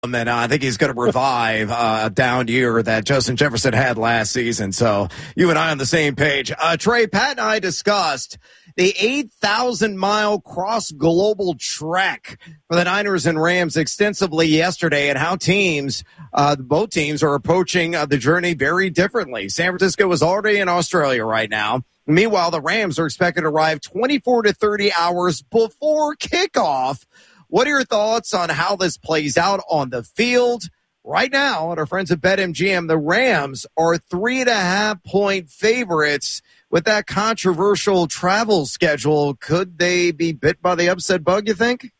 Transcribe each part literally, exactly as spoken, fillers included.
And I think he's going to revive uh, a down year that Justin Jefferson had last season. So you and I on the same page. Uh, Trey, Pat and I discussed the eight thousand mile cross-global trek for the Niners and Rams extensively yesterday, and how teams, uh, both teams, are approaching uh, the journey very differently. San Francisco is already in Australia right now. Meanwhile, the Rams are expected to arrive twenty-four to thirty hours before kickoff. What are your thoughts on how this plays out on the field? Right now, at our friends at BetMGM, the Rams are three and a half point favorites. With that controversial travel schedule, could they be bit by the upset bug, you think?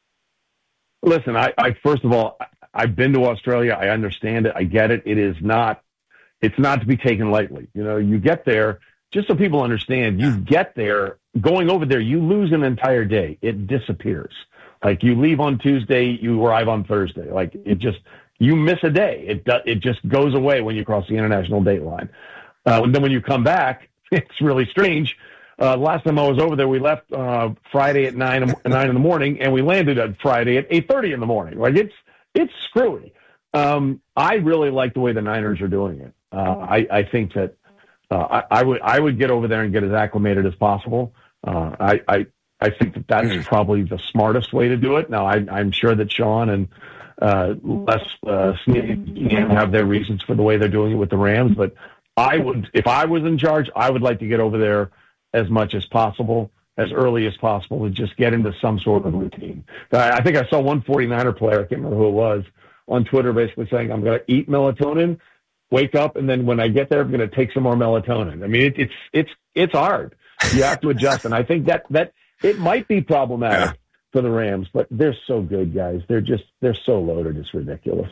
Listen, I, I first of all, I've been to Australia. I understand it. I get it. It is not, it's not to be taken lightly. You know, you get there, just so people understand, you get there, going over there, you lose an entire day. It disappears. Like, you leave on Tuesday, you arrive on Thursday. Like, it just, you miss a day. It do, it just goes away when you cross the international date line. Uh, and then when you come back, it's really strange. Uh, last time I was over there, we left uh, Friday at nine, nine in the morning, and we landed on Friday at eight thirty in the morning. Like, it's it's screwy. Um, I really like the way the Niners are doing it. Uh, I, I think that uh, I, I would I would get over there and get as acclimated as possible. Uh, I, I I think that that's mm. probably the smartest way to do it. Now, I, I'm sure that Sean and uh, Les uh, have their reasons for the way they're doing it with the Rams, but I would, if I was in charge, I would like to get over there as much as possible, as early as possible, to just get into some sort of routine. I, I think I saw one 49er player, I can't remember who it was, on Twitter basically saying, I'm going to eat melatonin, wake up, and then when I get there, I'm going to take some more melatonin. I mean, it, it's it's it's hard. You have to adjust, and I think that that it might be problematic yeah. for the Rams, but they're so good, guys. They're just they're so loaded, it's ridiculous.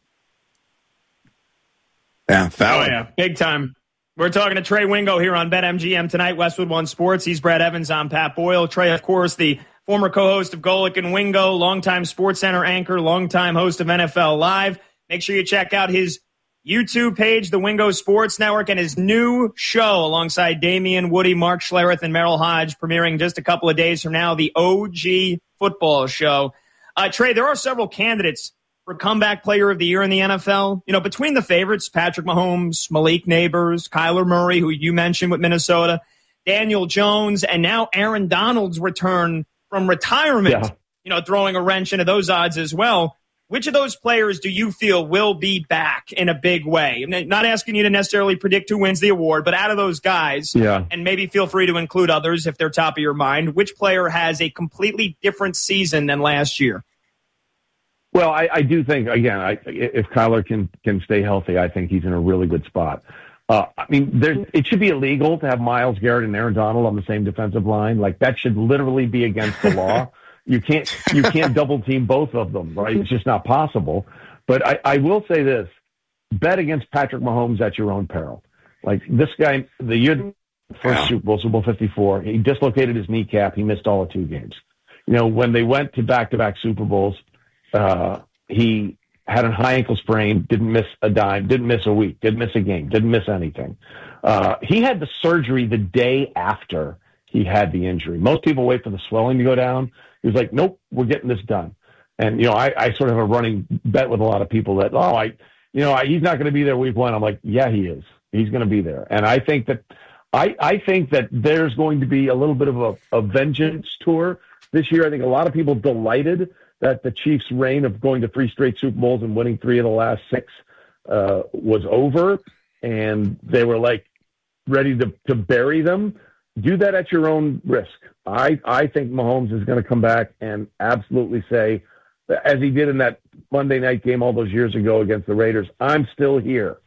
Yeah, foul. Oh, yeah, big time. We're talking to Trey Wingo here on BetMGM tonight, Westwood One Sports. He's Brad Evans. I'm Pat Boyle. Trey, of course, the former co-host of Golick and Wingo, longtime SportsCenter anchor, longtime host of N F L Live. Make sure you check out his YouTube page, the Wingo Sports Network, and his new show alongside Damian Woody, Mark Schlereth, and Merrill Hodge, premiering just a couple of days from now, the O G Football Show. Uh, Trey, there are several candidates for comeback player of the year in the N F L. You know, between the favorites, Patrick Mahomes, Malik Nabers, Kyler Murray, who you mentioned with Minnesota, Daniel Jones, and now Aaron Donald's return from retirement, yeah. you know, throwing a wrench into those odds as well. Which of those players do you feel will be back in a big way? I'm not asking you to necessarily predict who wins the award, but out of those guys, yeah. and maybe feel free to include others if they're top of your mind, which player has a completely different season than last year? Well, I, I do think, again, I, if Kyler can, can stay healthy, I think he's in a really good spot. Uh, I mean, there, it should be illegal to have Myles Garrett and Aaron Donald on the same defensive line. Like, that should literally be against the law. You can't you can't double team both of them, right? It's just not possible. But I, I will say this: bet against Patrick Mahomes at your own peril. Like, this guy, the year first yeah. Super Bowl, Super Bowl fifty-four, he dislocated his kneecap. He missed all of two games. You know, when they went to back-to-back Super Bowls, uh, he had a high ankle sprain, didn't miss a dime, didn't miss a week, didn't miss a game, didn't miss anything. Uh, he had the surgery the day after he had the injury. Most people wait for the swelling to go down. He was like, nope, we're getting this done. And, you know, I, I sort of have a running bet with a lot of people that, oh, I, you know, I, he's not going to be there week one. I'm like, yeah, he is. He's going to be there. And I think that, I, I think that there's going to be a little bit of a, a vengeance tour this year. I think a lot of people delighted that the Chiefs' reign of going to three straight Super Bowls and winning three of the last six uh, was over. And they were like ready to, to bury them. Do that at your own risk. I, I think Mahomes is going to come back and absolutely say, as he did in that Monday night game all those years ago against the Raiders, I'm still here.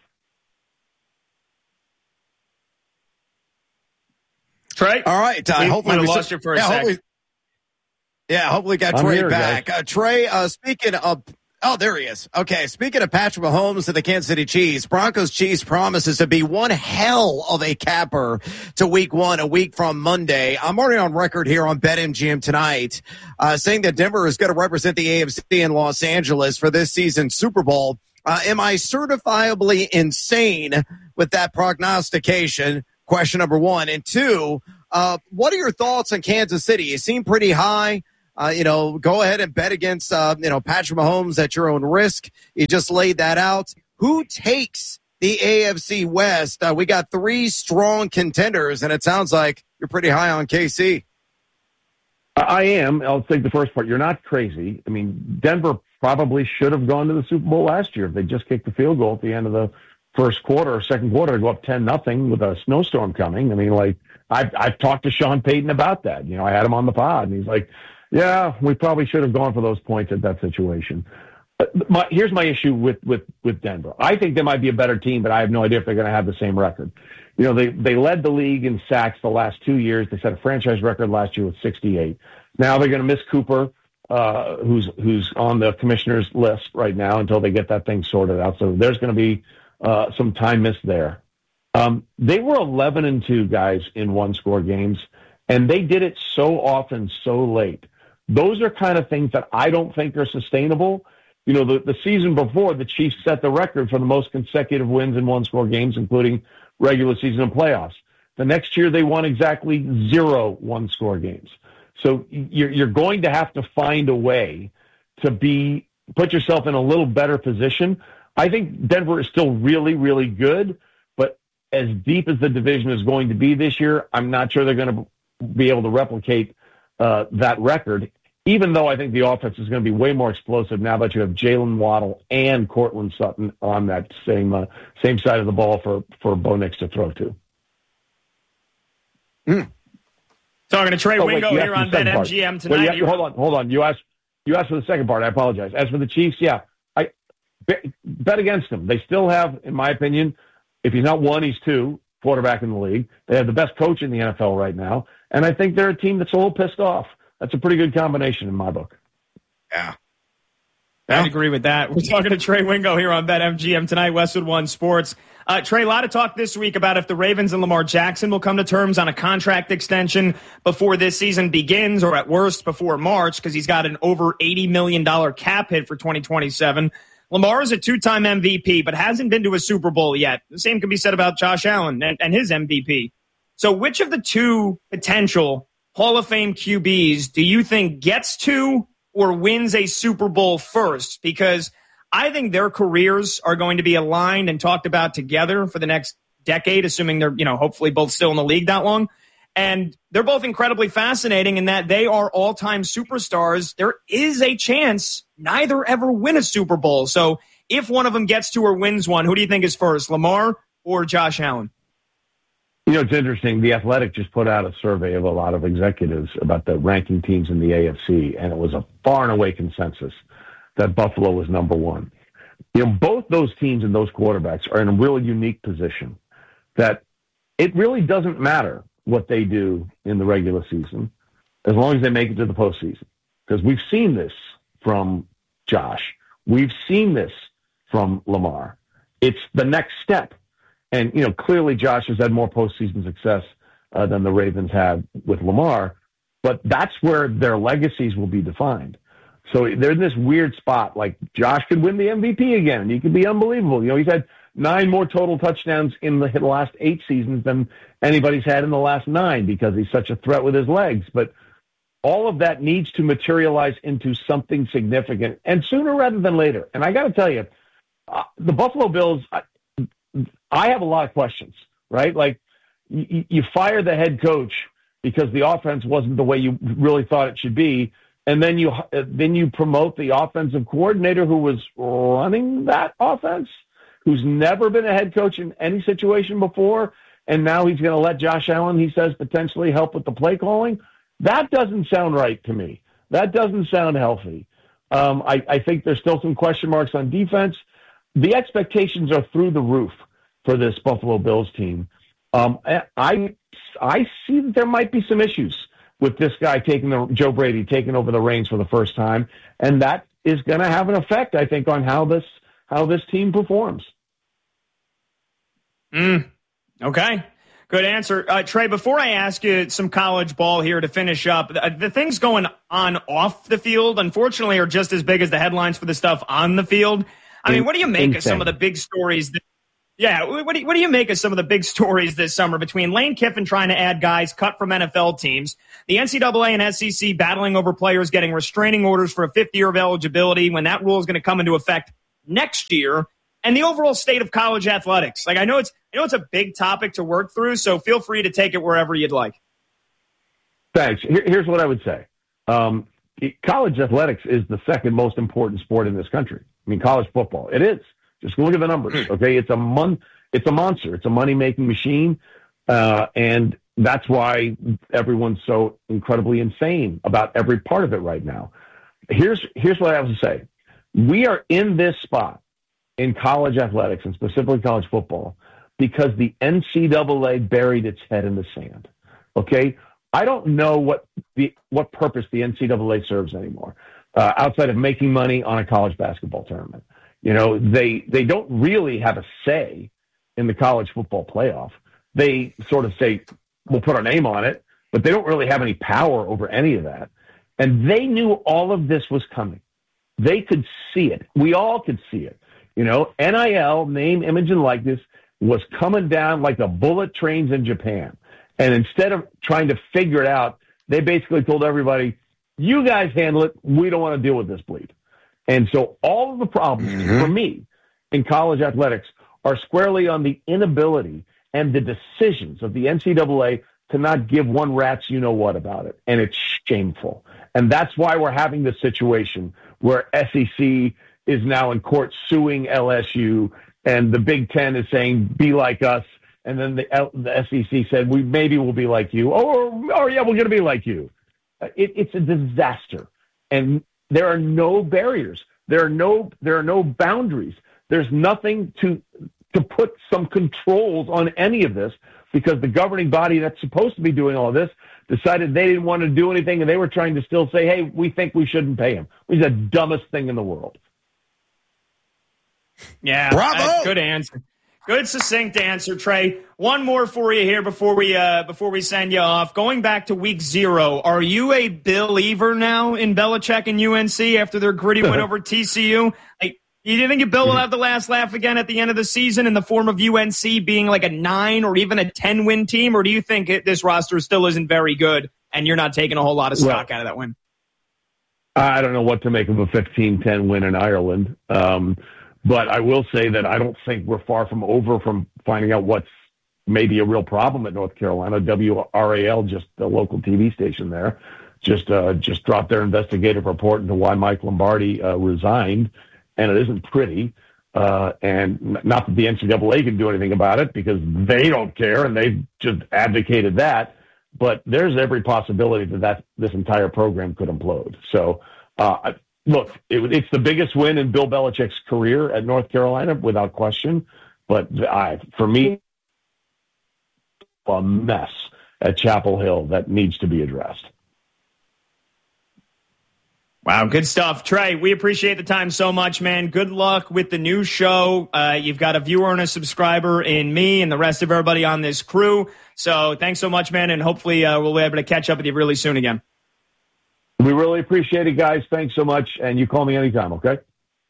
Trey? All right. Uh, we hopefully we lost you for a yeah, second. Hopefully, yeah, hopefully got I'm Trey here, back. Uh, Trey, uh, speaking of Oh, there he is. Okay, speaking of Patrick Mahomes and the Kansas City Chiefs, Broncos Chiefs promises to be one hell of a capper to week one, a week from Monday. I'm already on record here on BetMGM tonight, uh, saying that Denver is going to represent the A F C in Los Angeles for this season's Super Bowl. Uh, am I certifiably insane with that prognostication? Question number one. And two, uh, what are your thoughts on Kansas City? You seem pretty high. Uh, you know, go ahead and bet against, uh, you know, Patrick Mahomes at your own risk. You just laid that out. Who takes the A F C West? Uh, we got three strong contenders, and it sounds like you're pretty high on K C. I am. I'll take the first part. You're not crazy. I mean, Denver probably should have gone to the Super Bowl last year if they just kicked the field goal at the end of the first quarter or second quarter to go up ten nothing with a snowstorm coming. I mean, like, I've, I've talked to Sean Payton about that. You know, I had him on the pod, and he's like, yeah, we probably should have gone for those points at that situation. But my, here's my issue with, with, with Denver. I think they might be a better team, but I have no idea if they're going to have the same record. You know, they, they led the league in sacks the last two years. They set a franchise record last year with sixty-eight. Now they're going to miss Cooper, uh, who's who's on the commissioner's list right now until they get that thing sorted out. So there's going to be uh, some time missed there. Um, they were eleven and two guys in one-score games, and they did it so often, so late. Those are kind of things that I don't think are sustainable. You know, the, the season before, the Chiefs set the record for the most consecutive wins in one-score games, including regular season and playoffs. The next year, they won exactly zero one-score games. So you're, you're going to have to find a way to be put yourself in a little better position. I think Denver is still really, really good, but as deep as the division is going to be this year, I'm not sure they're going to be able to replicate uh, that record, even though I think the offense is going to be way more explosive now that you have Jalen Waddle and Cortland Sutton on that same uh, same side of the ball for, for Bo Nix to throw to. Mm. Talking to Trey oh, Wingo wait, here on BetMGM tonight. Well, you, hold on, hold on. You asked, you asked for the second part. I apologize. As for the Chiefs, yeah, I bet against them. They still have, in my opinion, if he's not one, he's two, quarterback in the league. They have the best coach in the N F L right now, and I think they're a team that's a little pissed off. That's a pretty good combination in my book. Yeah. I'd agree with that. We're talking to Trey Wingo here on BetMGM tonight, Westwood One Sports. Uh, Trey, a lot of talk this week about if the Ravens and Lamar Jackson will come to terms on a contract extension before this season begins, or at worst before March, because he's got an over eighty million dollars cap hit for twenty twenty-seven. Lamar is a two-time M V P, but hasn't been to a Super Bowl yet. The same can be said about Josh Allen and, and his M V P. So which of the two potential Hall of Fame Q Bs do you think gets to or wins a Super Bowl first? Because I think their careers are going to be aligned and talked about together for the next decade, assuming they're, you know, hopefully both still in the league that long. And they're both incredibly fascinating in that they are all-time superstars. There is a chance neither ever win a Super Bowl. So if one of them gets to or wins one, who do you think is first, Lamar or Josh Allen? You know, it's interesting. The Athletic just put out a survey of a lot of executives about the ranking teams in the A F C, and it was a far and away consensus that Buffalo was number one. You know, both those teams and those quarterbacks are in a really unique position that it really doesn't matter what they do in the regular season as long as they make it to the postseason. Because we've seen this from Josh. We've seen this from Lamar. It's the next step. And, you know, clearly Josh has had more postseason success uh, than the Ravens had with Lamar, but that's where their legacies will be defined. So they're in this weird spot. Like, Josh could win the M V P again. He could be unbelievable. You know, he's had nine more total touchdowns in the last eight seasons than anybody's had in the last nine because he's such a threat with his legs. But all of that needs to materialize into something significant, and sooner rather than later. And I got to tell you, uh, the Buffalo Bills, I, I have a lot of questions, right? Like, you, you fire the head coach because the offense wasn't the way you really thought it should be. And then you then you promote the offensive coordinator who was running that offense, who's never been a head coach in any situation before, and now he's going to let Josh Allen, he says, potentially help with the play calling. That doesn't sound right to me. That doesn't sound healthy. Um, I, I think there's still some question marks on defense. The expectations are through the roof for this Buffalo Bills team. Um, I I see that there might be some issues with this guy taking the Joe Brady taking over the reins for the first time, and that is going to have an effect, I think, on how this how this team performs. Mm, okay, good answer, uh, Trey. Before I ask you some college ball here to finish up, the, the things going on off the field, unfortunately, are just as big as the headlines for the stuff on the field. I mean, what do you make Insane. of some of the big stories that Yeah, what do, you, what do you make of some of the big stories this summer between Lane Kiffin trying to add guys cut from N F L teams, the N C double A and S E C battling over players getting restraining orders for a fifth year of eligibility when that rule is going to come into effect next year, and the overall state of college athletics? Like, I know it's I know it's a big topic to work through, so feel free to take it wherever you'd like. Thanks. Here, here's what I would say. Um, college athletics is the second most important sport in this country. I mean, college football. It is. Just look at the numbers, okay? It's a mon- It's a monster. It's a money-making machine, uh, and that's why everyone's so incredibly insane about every part of it right now. Here's here's what I have to say. We are in this spot in college athletics, and specifically college football, because the N C double A buried its head in the sand, okay? I don't know what the what purpose the N C double A serves anymore, uh, outside of making money on a college basketball tournament. You know, they they don't really have a say in the college football playoff. They sort of say, we'll put our name on it, but they don't really have any power over any of that. And they knew all of this was coming. They could see it. We all could see it. You know, N I L, name, image, and likeness, was coming down like the bullet trains in Japan. And instead of trying to figure it out, they basically told everybody, you guys handle it. We don't want to deal with this bleed. And so all of the problems mm-hmm. for me in college athletics are squarely on the inability and the decisions of the N C double A to not give one rat's you-know-what about it. And it's shameful. And that's why we're having this situation where S E C is now in court suing L S U, and the Big Ten is saying, be like us. And then the, L- the S E C said, we maybe we'll be like you. Or, or yeah, we're going to be like you. It, it's a disaster. And there are no barriers. There are no there are no boundaries. There's nothing to to put some controls on any of this, because the governing body that's supposed to be doing all of this decided they didn't want to do anything, and they were trying to still say, hey, we think we shouldn't pay him. Which is the dumbest thing in the world. Yeah, bravo. That's good answer. Good, succinct answer, Trey. One more for you here before we uh, before we send you off. Going back to week zero, are you a believer now in Belichick and U N C after their gritty win over T C U? Like, do you think Bill will have the last laugh again at the end of the season in the form of U N C being like a nine or even a ten-win team, or do you think it, this roster still isn't very good and you're not taking a whole lot of stock well, out of that win? I don't know what to make of a fifteen ten win in Ireland. Um But I will say that I don't think we're far from over from finding out what's maybe a real problem at North Carolina. W R A L, just the local T V station there, just uh, just dropped their investigative report into why Mike Lombardi uh, resigned, and it isn't pretty. Uh, and not that the N C double A can do anything about it, because they don't care and they've just advocated that. But there's every possibility that, that this entire program could implode. So. Uh, Look, it, it's the biggest win in Bill Belichick's career at North Carolina, without question. But I, for me, a mess at Chapel Hill that needs to be addressed. Wow, good stuff. Trey, we appreciate the time so much, man. Good luck with the new show. Uh, you've got a viewer and a subscriber in me and the rest of everybody on this crew. So thanks so much, man, and hopefully uh, we'll be able to catch up with you really soon again. We really appreciate it, guys. Thanks so much. And you call me anytime, okay?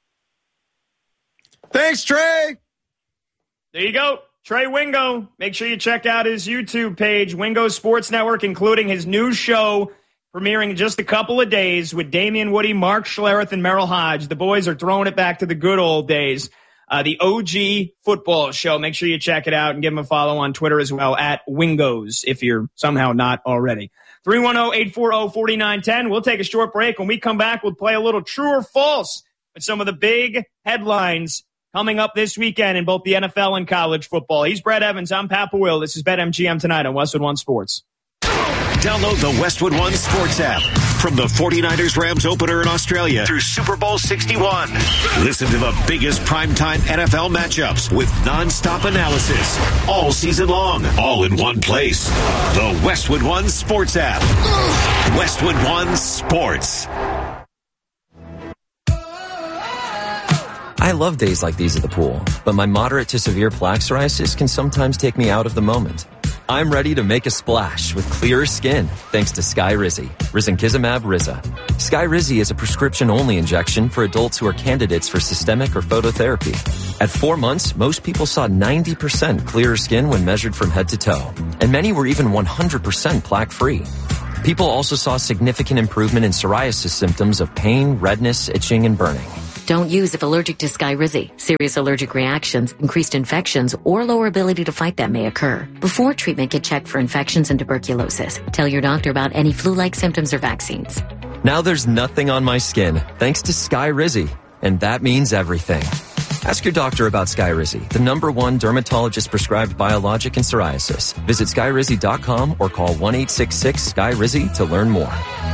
Thanks, Trey. There you go. Trey Wingo. Make sure you check out his YouTube page, Wingo Sports Network, including his new show premiering in just a couple of days with Damian Woody, Mark Schlereth, and Merrill Hodge. The boys are throwing it back to the good old days. Uh, the O G football show. Make sure you check it out and give him a follow on Twitter as well, at Wingos, if you're somehow not already. three one zero, eight four zero, four nine one zero. We'll take a short break. When we come back, we'll play a little true or false with some of the big headlines coming up this weekend in both the N F L and college football. He's Brett Evans. I'm Pat Boyle. This is BetMGM tonight on Westwood One Sports. Download the Westwood One Sports app. From the forty-niners Rams opener in Australia through Super Bowl sixty-one. Listen to the biggest primetime N F L matchups with nonstop analysis all season long, all in one place. The Westwood One Sports app. Westwood One Sports. I love days like these at the pool, but my moderate to severe plaque psoriasis can sometimes take me out of the moment. I'm ready to make a splash with clearer skin thanks to Sky Rizzy, risankizumab Rizza. Skyrizi is a prescription-only injection for adults who are candidates for systemic or phototherapy. At four months, most people saw ninety percent clearer skin when measured from head to toe, and many were even one hundred percent plaque-free. People also saw significant improvement in psoriasis symptoms of pain, redness, itching, and burning. Don't use if allergic to Skyrizi. Serious allergic reactions, increased infections, or lower ability to fight them may occur. Before treatment, get checked for infections and tuberculosis. Tell your doctor about any flu-like symptoms or vaccines. Now there's nothing on my skin, thanks to Skyrizi, and that means everything. Ask your doctor about Skyrizi, the number one dermatologist-prescribed biologic in psoriasis. Visit Skyrizi dot com or call one eight six six S K Y R I Z I to learn more.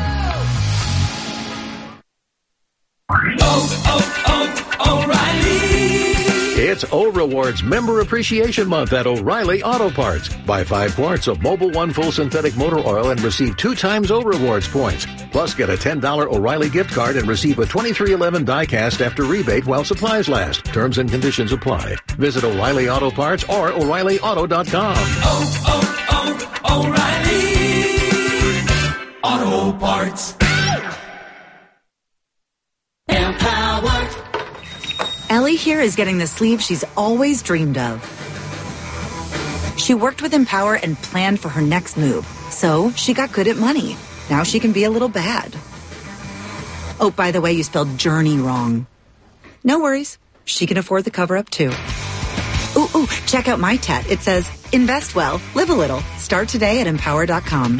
Oh, oh, oh, O'Reilly! It's O Rewards Member Appreciation Month at O'Reilly Auto Parts. Buy five quarts of Mobil One Full Synthetic Motor Oil and receive two times O Rewards points. Plus, get a ten dollars O'Reilly gift card and receive a twenty-three eleven die-cast after rebate while supplies last. Terms and conditions apply. Visit O'Reilly Auto Parts or O'Reilly Auto dot com. Oh, oh, oh, O'Reilly Auto Parts. Empower. Ellie here is getting the sleeve she's always dreamed of. She worked with Empower and planned for her next move, so she got good at money. Now she can be a little bad. Oh, by the way, you spelled journey wrong. No worries. She can afford the cover-up, too. Ooh, ooh, check out my tat. It says, invest well, live a little. Start today at empower dot com.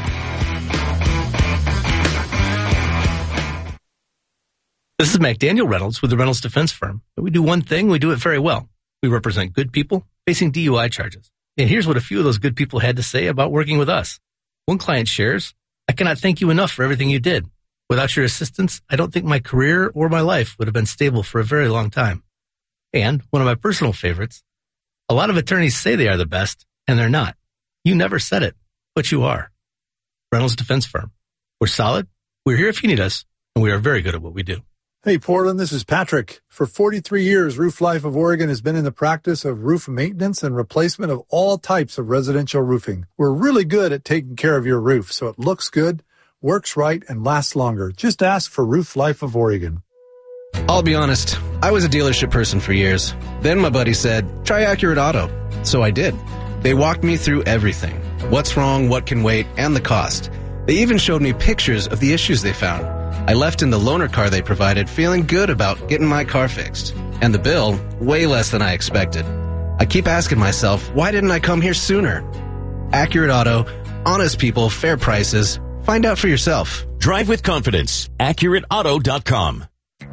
This is McDaniel Reynolds with the Reynolds Defense Firm. We do one thing, we do it very well. We represent good people facing D U I charges. And here's what a few of those good people had to say about working with us. One client shares, I cannot thank you enough for everything you did. Without your assistance, I don't think my career or my life would have been stable for a very long time. And one of my personal favorites, a lot of attorneys say they are the best, and they're not. You never said it, but you are. Reynolds Defense Firm. We're solid, we're here if you need us, and we are very good at what we do. Hey, Portland, this is Patrick. For forty-three years, Roof Life of Oregon has been in the practice of roof maintenance and replacement of all types of residential roofing. We're really good at taking care of your roof so it looks good, works right, and lasts longer. Just ask for Roof Life of Oregon. I'll be honest, I was a dealership person for years. Then my buddy said, try Accurate Auto. So I did. They walked me through everything. What's wrong, what can wait, and the cost. They even showed me pictures of the issues they found. I left in the loaner car they provided feeling good about getting my car fixed. And the bill, way less than I expected. I keep asking myself, why didn't I come here sooner? Accurate Auto, honest people, fair prices. Find out for yourself. Drive with confidence. Accurate Auto dot com.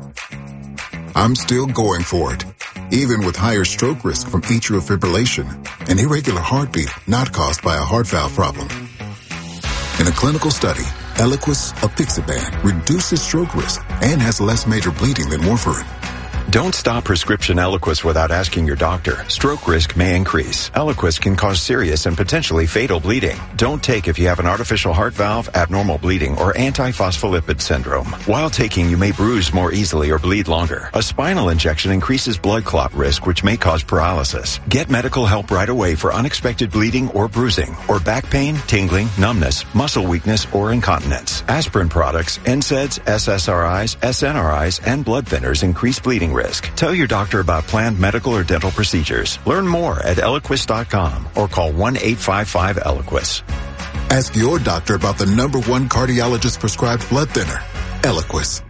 I'm still going for it, even with higher stroke risk from atrial fibrillation, an irregular heartbeat not caused by a heart valve problem. In a clinical study, Eliquis apixaban reduces stroke risk and has less major bleeding than warfarin. Don't stop prescription Eliquis without asking your doctor. Stroke risk may increase. Eliquis can cause serious and potentially fatal bleeding. Don't take if you have an artificial heart valve, abnormal bleeding, or antiphospholipid syndrome. While taking, you may bruise more easily or bleed longer. A spinal injection increases blood clot risk, which may cause paralysis. Get medical help right away for unexpected bleeding or bruising, or back pain, tingling, numbness, muscle weakness, or incontinence. Aspirin products, N SAIDs, S S R Is, S N R Is, and blood thinners increase bleeding risk. Tell your doctor about planned medical or dental procedures. Learn more at Eliquis dot com or call one eight five five Eliquis. Ask your doctor about the number one cardiologist prescribed blood thinner, Eliquis.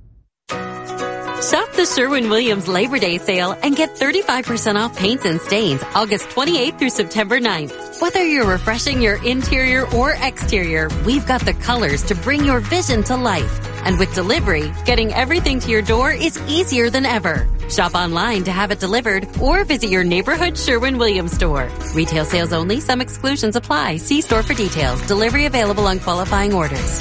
Shop the Sherwin-Williams Labor Day sale and get thirty-five percent off paints and stains August twenty-eighth through September ninth. Whether you're refreshing your interior or exterior, we've got the colors to bring your vision to life. And with delivery, getting everything to your door is easier than ever. Shop online to have it delivered or visit your neighborhood Sherwin-Williams store. Retail sales only. Some exclusions apply. See store for details. Delivery available on qualifying orders.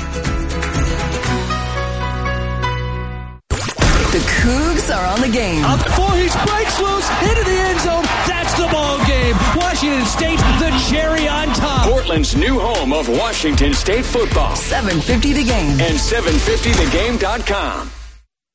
The Cougs are on the game. Up for he breaks loose into the end zone. That's the ball game. Washington State, the cherry on top. Portland's new home of Washington State football. seven fifty The Game. And seven fifty the game dot com.